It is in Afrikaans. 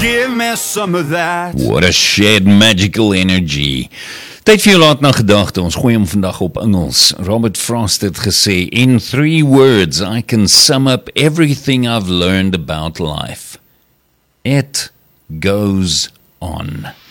Give me some of that. What a shared magical energy. Tyd vir jou laat na gedagte, ons gooi hom vandag op Engels. Robert Frost het gesê, in 3 words I can sum up everything I've learned about life. It goes on.